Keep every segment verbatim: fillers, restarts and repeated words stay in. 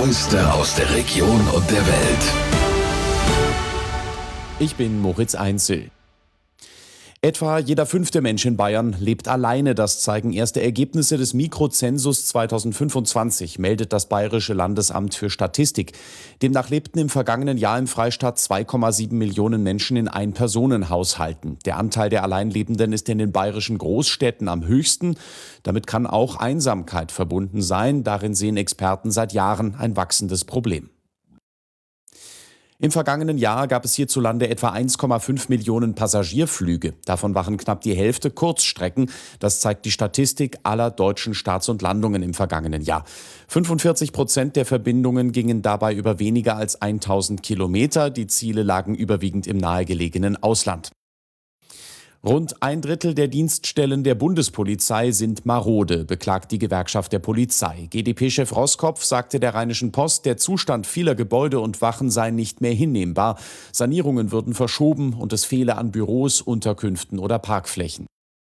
Neueste aus der Region und der Welt. Ich bin Moritz Einzel. Etwa jeder fünfte Mensch in Bayern lebt alleine. Das zeigen erste Ergebnisse des Mikrozensus zweitausendfünfundzwanzig, meldet das Bayerische Landesamt für Statistik. Demnach lebten im vergangenen Jahr im Freistaat zwei Komma sieben Millionen Menschen in Ein-Personen-Haushalten. Der Anteil der Alleinlebenden ist in den bayerischen Großstädten am höchsten. Damit kann auch Einsamkeit verbunden sein. Darin sehen Experten seit Jahren ein wachsendes Problem. Im vergangenen Jahr gab es hierzulande etwa eins Komma fünf Millionen Passagierflüge. Davon waren knapp die Hälfte Kurzstrecken. Das zeigt die Statistik aller deutschen Starts und Landungen im vergangenen Jahr. fünfundvierzig Prozent der Verbindungen gingen dabei über weniger als tausend Kilometer. Die Ziele lagen überwiegend im nahegelegenen Ausland. Rund ein Drittel der Dienststellen der Bundespolizei sind marode, beklagt die Gewerkschaft der Polizei. G d P-Chef Roskopf sagte der Rheinischen Post, der Zustand vieler Gebäude und Wachen sei nicht mehr hinnehmbar. Sanierungen würden verschoben und es fehle an Büros, Unterkünften oder Parkflächen.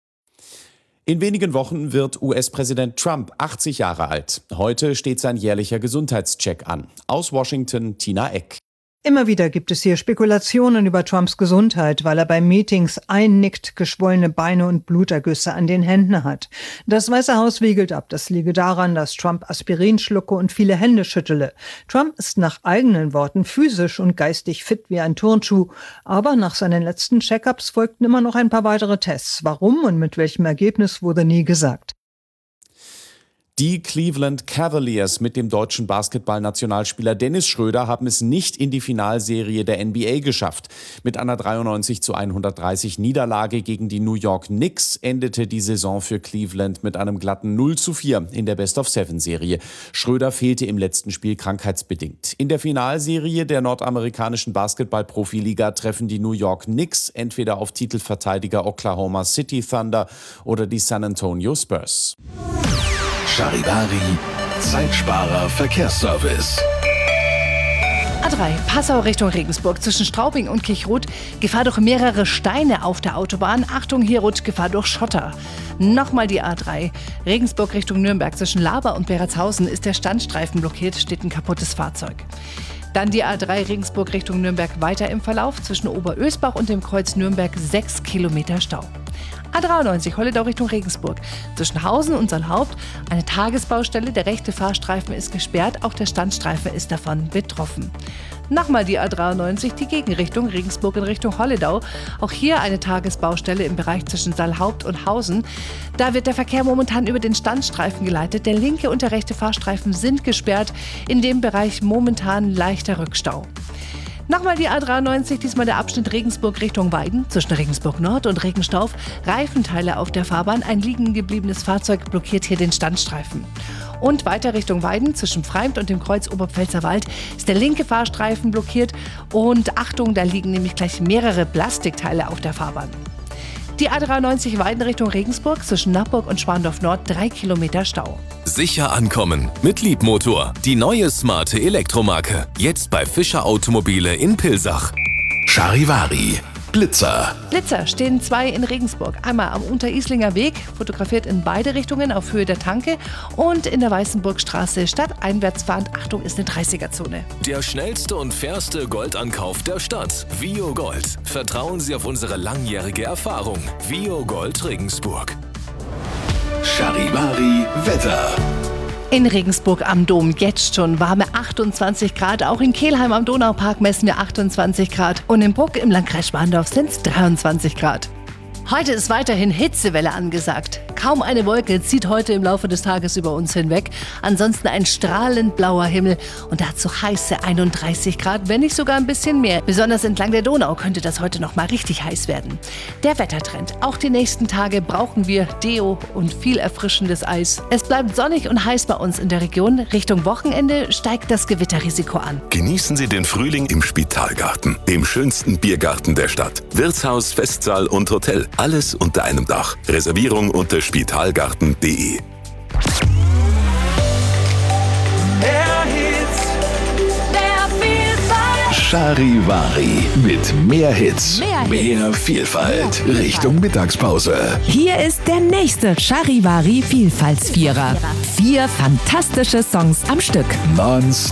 In wenigen Wochen wird U S-Präsident Trump achtzig Jahre alt. Heute steht sein jährlicher Gesundheitscheck an. Aus Washington, Tina Eck. Immer wieder gibt es hier Spekulationen über Trumps Gesundheit, weil er bei Meetings einnickt, geschwollene Beine und Blutergüsse an den Händen hat. Das Weiße Haus wiegelt ab, das liege daran, dass Trump Aspirin schlucke und viele Hände schüttele. Trump ist nach eigenen Worten physisch und geistig fit wie ein Turnschuh, aber nach seinen letzten Check-ups folgten immer noch ein paar weitere Tests. Warum und mit welchem Ergebnis wurde nie gesagt. Die Cleveland Cavaliers mit dem deutschen Basketball-Nationalspieler Dennis Schröder haben es nicht in die Finalserie der N B A geschafft. Mit einer dreiundneunzig zu hundertdreißig Niederlage gegen die New York Knicks endete die Saison für Cleveland mit einem glatten null zu vier in der Best-of-Seven-Serie. Schröder fehlte im letzten Spiel krankheitsbedingt. In der Finalserie der nordamerikanischen Basketball-Profiliga treffen die New York Knicks entweder auf Titelverteidiger Oklahoma City Thunder oder die San Antonio Spurs. Charivari, Zeitsparer Verkehrsservice. A drei, Passau Richtung Regensburg zwischen Straubing und Kirchrot. Gefahr durch mehrere Steine auf der Autobahn. Achtung, hier rutscht Gefahr durch Schotter. Nochmal die A drei, Regensburg Richtung Nürnberg zwischen Laber und Beratshausen ist der Standstreifen blockiert, steht ein kaputtes Fahrzeug. Dann die A drei Regensburg Richtung Nürnberg weiter im Verlauf zwischen Oberösbach und dem Kreuz Nürnberg sechs Kilometer Stau. A dreiundneunzig Holledau Richtung Regensburg. Zwischen Hausen und Saalhaupt eine Tagesbaustelle. Der rechte Fahrstreifen ist gesperrt. Auch der Standstreifen ist davon betroffen. Nochmal die A dreiundneunzig, die Gegenrichtung Regensburg in Richtung Holledau. Auch hier eine Tagesbaustelle im Bereich zwischen Saalhaupt und Hausen. Da wird der Verkehr momentan über den Standstreifen geleitet. Der linke und der rechte Fahrstreifen sind gesperrt. In dem Bereich momentan leichter Rückstau. Nochmal die A dreiundneunzig, diesmal der Abschnitt Regensburg Richtung Weiden, zwischen Regensburg Nord und Regenstauf. Reifenteile auf der Fahrbahn, ein liegen gebliebenes Fahrzeug blockiert hier den Standstreifen. Und weiter Richtung Weiden, zwischen Pfreimd und dem Kreuz Oberpfälzer Wald, ist der linke Fahrstreifen blockiert. Und Achtung, da liegen nämlich gleich mehrere Plastikteile auf der Fahrbahn. Die A dreiundneunzig Weiden Richtung Regensburg, zwischen Nappburg und Schwandorf Nord, drei Kilometer Stau. Sicher ankommen mit Liebmotor. Die neue smarte Elektromarke. Jetzt bei Fischer Automobile in Pilsach. Charivari, Blitzer. Blitzer stehen zwei in Regensburg. Einmal am Unterislinger Weg, fotografiert in beide Richtungen auf Höhe der Tanke. Und in der Weißenburgstraße stadteinwärts fahrend. Achtung, ist eine dreißiger-Zone. Der schnellste und fairste Goldankauf der Stadt. Vio Gold. Vertrauen Sie auf unsere langjährige Erfahrung. Vio Gold Regensburg. Charivari, Wetter. In Regensburg am Dom jetzt schon warme achtundzwanzig Grad. Auch in Kelheim am Donaupark messen wir achtundzwanzig Grad. Und in Bruck im Landkreis Schwandorf sind es dreiundzwanzig Grad. Heute ist weiterhin Hitzewelle angesagt. Kaum eine Wolke zieht heute im Laufe des Tages über uns hinweg. Ansonsten ein strahlend blauer Himmel und dazu heiße einunddreißig Grad, wenn nicht sogar ein bisschen mehr. Besonders entlang der Donau könnte das heute noch mal richtig heiß werden. Der Wettertrend. Auch die nächsten Tage brauchen wir Deo und viel erfrischendes Eis. Es bleibt sonnig und heiß bei uns in der Region. Richtung Wochenende steigt das Gewitterrisiko an. Genießen Sie den Frühling im Spitalgarten, dem schönsten Biergarten der Stadt. Wirtshaus, Festsaal und Hotel. Alles unter einem Dach. Reservierung unter spitalgarten punkt de. Mehr Hits, mehr Vielfalt. Charivari mit mehr Hits, mehr, mehr Vielfalt. Mehr Richtung Mittagspause. Hier ist der nächste Charivari Vielfaltsvierer. Vier fantastische Songs am Stück. Non-stop.